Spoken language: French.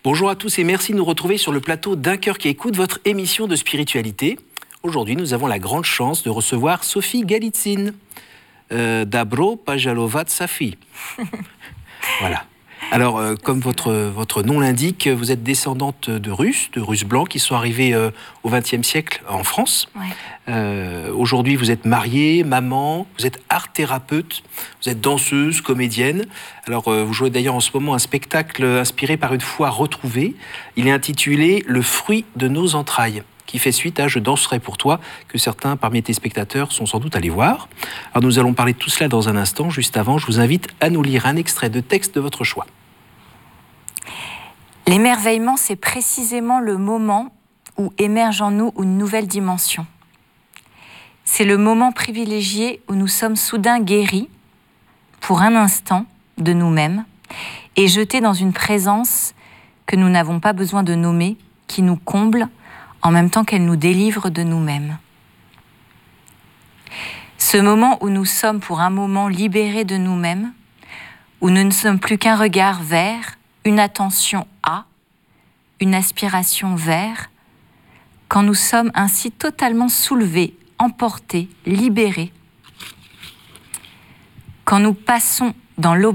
Bonjour à tous et merci de nous retrouver sur le plateau d'Un cœur qui écoute, votre émission de spiritualité. Aujourd'hui, nous avons la grande chance de recevoir Sophie Galitzine. Dabro Pajalovat Safi. Voilà. Alors, comme votre nom l'indique, vous êtes descendante de Russes blancs qui sont arrivés au XXe siècle en France. Ouais. Aujourd'hui, vous êtes mariée, maman, vous êtes art-thérapeute, vous êtes danseuse, comédienne. Alors, vous jouez d'ailleurs en ce moment un spectacle inspiré par une foi retrouvée. Il est intitulé « Le fruit de nos entrailles », qui fait suite à « Je danserai pour toi », que certains parmi tes spectateurs sont sans doute allés voir. Alors nous allons parler de tout cela dans un instant. Juste avant, je vous invite à nous lire un extrait de texte de votre choix. L'émerveillement, c'est précisément le moment où émerge en nous une nouvelle dimension. C'est le moment privilégié où nous sommes soudain guéris, pour un instant, de nous-mêmes, et jetés dans une présence que nous n'avons pas besoin de nommer, qui nous comble, en même temps qu'elle nous délivre de nous-mêmes. Ce moment où nous sommes pour un moment libérés de nous-mêmes, où nous ne sommes plus qu'un regard vers, une attention à, une aspiration vers, quand nous sommes ainsi totalement soulevés, emportés, libérés, quand nous passons dans